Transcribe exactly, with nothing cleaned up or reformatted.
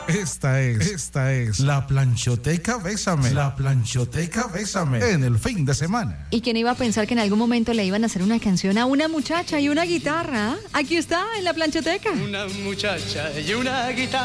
Esta es, esta es la planchoteca Bésame, la planchoteca Bésame en el fin de semana. ¿Y quién iba a pensar que en algún momento le iban a hacer una canción a una muchacha y una guitarra? Aquí está, en la planchoteca. Una muchacha y una guitarra.